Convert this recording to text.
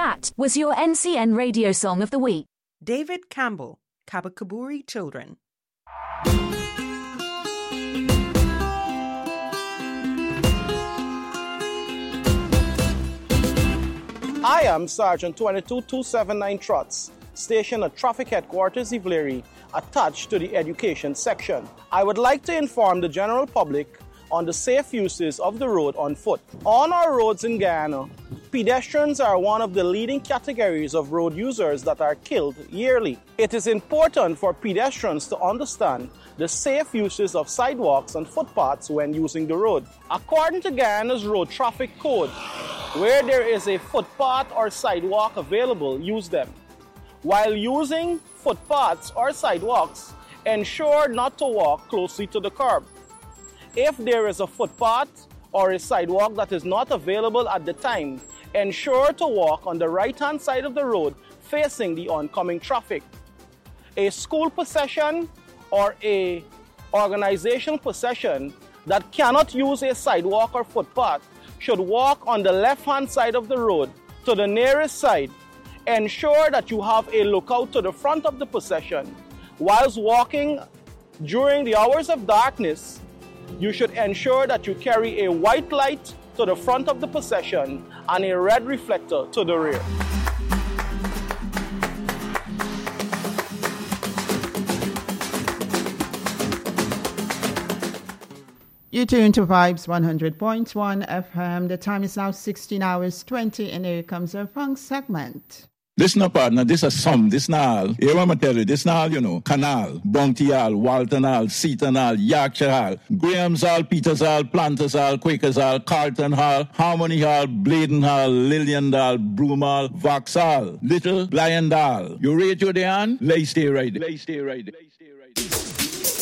That was your NCN radio song of the week. David Campbell, Kabakaburi Children. I am Sergeant 22279 Trotz, stationed at Traffic Headquarters Ivleri, attached to the Education section. I would like to inform the general public on the safe uses of the road on foot. On our roads in Guyana, pedestrians are one of the leading categories of road users that are killed yearly. It is important for pedestrians to understand the safe uses of sidewalks and footpaths when using the road. According to Guyana's Road Traffic Code, where there is a footpath or sidewalk available, use them. While using footpaths or sidewalks, ensure not to walk closely to the curb. If there is a footpath or a sidewalk that is not available at the time, ensure to walk on the right-hand side of the road facing the oncoming traffic. A school procession or a organization procession that cannot use a sidewalk or footpath should walk on the left-hand side of the road to the nearest side. Ensure that you have a lookout to the front of the procession. Whilst walking during the hours of darkness, you should ensure that you carry a white light to the front of the procession and a red reflector to the rear. You tune to Vibes 100.1 FM. The time is now 16 hours 20, and here comes our funk segment. This no partner, this a sum, this na all. Here what I tell you, this na all, you know. Canal, Bounty Hall, Walton Hall, Seaton Hall, Yorkshire Hall, Graham's Hall, Peters Hall, Planters Hall, Quakers Hall, Carlton Hall, Harmony Hall, Bladen Hall, Lillian Hall, Broom Hall, Vauxhall, Little, Blind Hall. You rate your day on? Lay stay right. Lay stay right. Lay stay right.